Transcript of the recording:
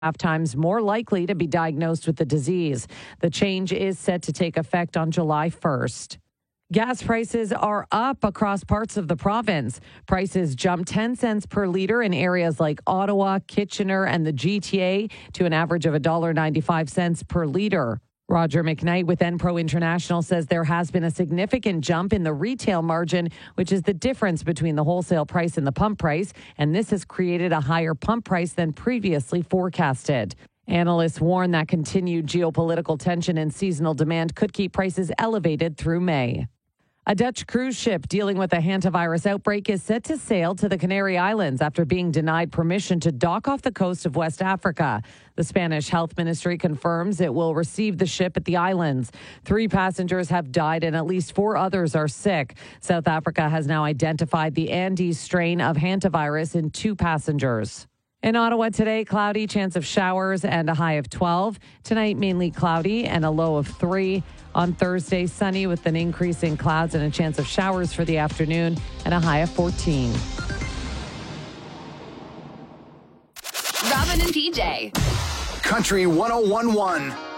times more likely to be diagnosed with the disease. The change is set to take effect on July 1st. Gas prices are up across parts of the province. Prices jumped 10 cents per liter in areas like Ottawa, Kitchener, and the GTA to an average of $1.95 per liter. Roger McKnight with Enpro International says there has been a significant jump in the retail margin, which is the difference between the wholesale price and the pump price, and this has created a higher pump price than previously forecasted. Analysts warn that continued geopolitical tension and seasonal demand could keep prices elevated through May. A Dutch cruise ship dealing with a hantavirus outbreak is set to sail to the Canary Islands after being denied permission to dock off the coast of West Africa. The Spanish Health Ministry confirms it will receive the ship at the islands. 3 passengers have died and at least 4 others are sick. South Africa has now identified the Andes strain of hantavirus in 2 passengers. In Ottawa today, cloudy, chance of showers and a high of 12. Tonight, mainly cloudy and a low of 3. On Thursday, sunny with an increase in clouds and a chance of showers for the afternoon and a high of 14. Robin and TJ. Country 101.1.